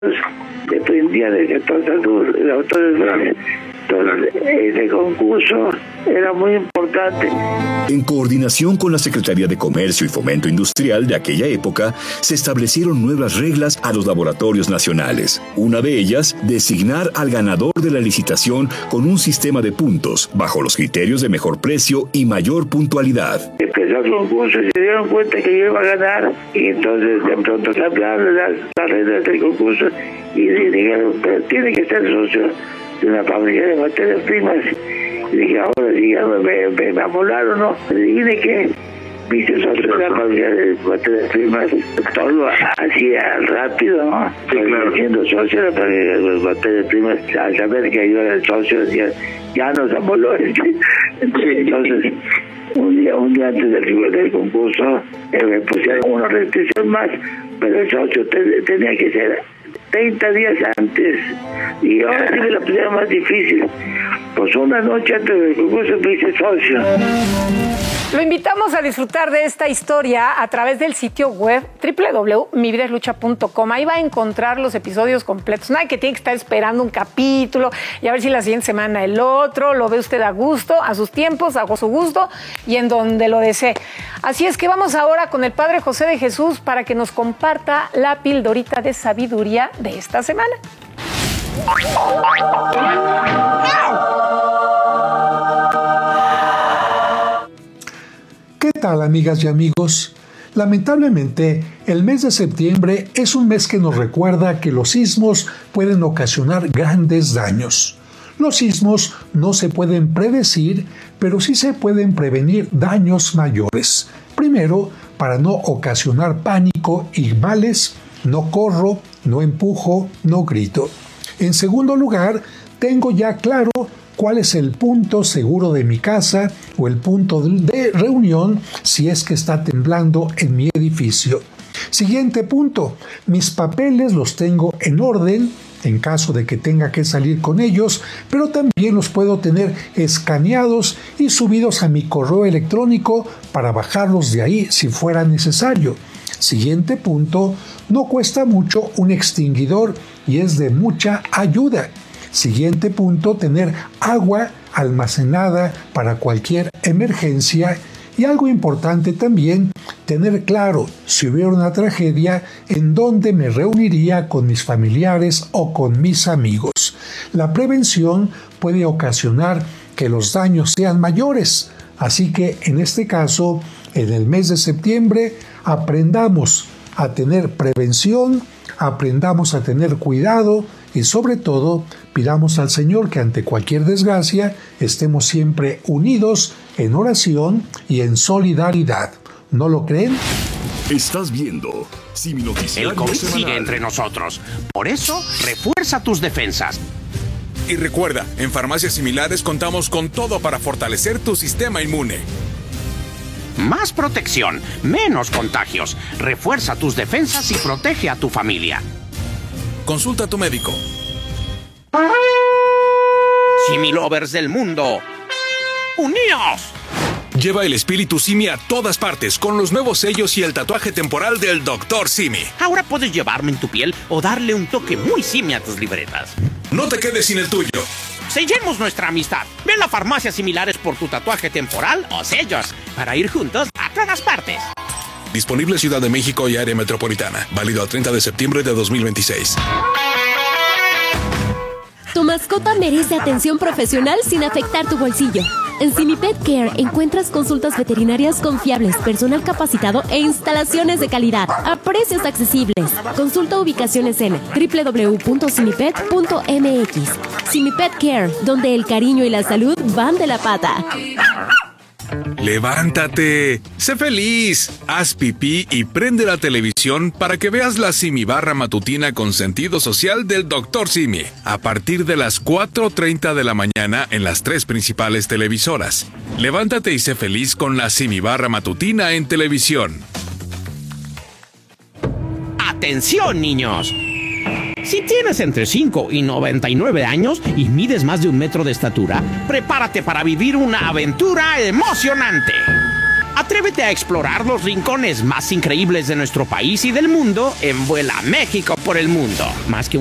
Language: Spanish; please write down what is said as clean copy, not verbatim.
dependía de que todos los autores. Entonces, ese concurso era muy importante. En coordinación con la Secretaría de Comercio y Fomento Industrial de aquella época, se establecieron nuevas reglas a los laboratorios nacionales. Una de ellas, designar al ganador de la licitación con un sistema de puntos, bajo los criterios de mejor precio y mayor puntualidad. Empezó el concurso y se dieron cuenta que yo iba a ganar, y entonces de pronto cambiaron las reglas del concurso y dijeron, pero tiene que ser socio de una fábrica de materias primas. Y dije, ahora sí, ya me amolaron, ¿no? Dije que me hice socio de la fábrica de materias primas, todo hacía rápido, ¿no? Sí, claro. Siendo socio de la fábrica de materias primas, al saber que yo era el socio, ya nos amoló. Entonces, un día antes del concurso, me pusieron una restricción más, pero el socio tenía que ser 30 días antes, y ahora sí me la pusieron más difícil. Pues una noche antes del concurso me hice socio. Lo invitamos a disfrutar de esta historia a través del sitio web www.mividaslucha.com. Ahí va a encontrar los episodios completos. Nada que tiene que estar esperando un capítulo y a ver si la siguiente semana el otro. Lo ve usted a gusto, a sus tiempos, a su gusto y en donde lo desee. Así es que vamos ahora con el Padre José de Jesús para que nos comparta la pildorita de sabiduría de esta semana. ¿Qué tal, amigas y amigos? Lamentablemente, el mes de septiembre es un mes que nos recuerda que los sismos pueden ocasionar grandes daños. Los sismos no se pueden predecir, pero sí se pueden prevenir daños mayores. Primero, para no ocasionar pánico y males, no corro, no empujo, no grito. En segundo lugar, tengo ya claro cuál es el punto seguro de mi casa o el punto de reunión si es que está temblando en mi edificio. Siguiente punto, mis papeles los tengo en orden en caso de que tenga que salir con ellos, pero también los puedo tener escaneados y subidos a mi correo electrónico para bajarlos de ahí si fuera necesario. Siguiente punto, no cuesta mucho un extinguidor y es de mucha ayuda. Siguiente punto, tener agua almacenada para cualquier emergencia. Y algo importante también, tener claro, si hubiera una tragedia, en dónde me reuniría con mis familiares o con mis amigos. La prevención puede ocasionar que los daños sean mayores. Así que en este caso, en el mes de septiembre, aprendamos a tener prevención, aprendamos a tener cuidado y sobre todo pidamos al Señor que ante cualquier desgracia estemos siempre unidos en oración y en solidaridad. ¿No lo creen? Estás viendo Simi Noticiario El COVID Semanal. sigue entre nosotros. Por eso, refuerza tus defensas. Y recuerda, en Farmacias Similares contamos con todo para fortalecer tu sistema inmune. Más protección, menos contagios. Refuerza tus defensas y protege a tu familia. Consulta a tu médico. Similovers del mundo, ¡uníos! Lleva el espíritu Simi a todas partes con los nuevos sellos y el tatuaje temporal del Dr. Simi. Ahora puedes llevarme en tu piel o darle un toque muy Simi a tus libretas. No te quedes sin el tuyo. Sellemos nuestra amistad. Ven a Farmacias Similares por tu tatuaje temporal o sellos para ir juntos a todas partes. Disponible Ciudad de México y área metropolitana. Válido al 30 de septiembre de 2026. Tu mascota merece atención profesional sin afectar tu bolsillo. En Simipet Care encuentras consultas veterinarias confiables, personal capacitado e instalaciones de calidad a precios accesibles. Consulta ubicaciones en www.simipet.mx. Simipet Care, donde el cariño y la salud van de la pata. ¡Levántate! ¡Sé feliz! Haz pipí y prende la televisión para que veas la Simi Barra matutina con sentido social del Dr. Simi. A partir de las 4:30 de la mañana en las 3 principales televisoras. Levántate y sé feliz con la Simi Barra matutina en televisión. ¡Atención, niños! Si tienes entre 5 y 99 años y mides más de 1 metro de estatura, prepárate para vivir una aventura emocionante. Atrévete a explorar los rincones más increíbles de nuestro país y del mundo en Vuela México por el Mundo. Más que